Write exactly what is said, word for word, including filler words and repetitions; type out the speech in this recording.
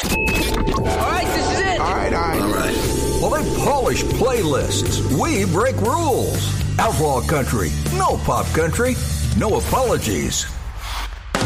All right, this is it. All right, all right. All right. Well, they polish playlists. We break rules. Outlaw country. No pop country. No apologies.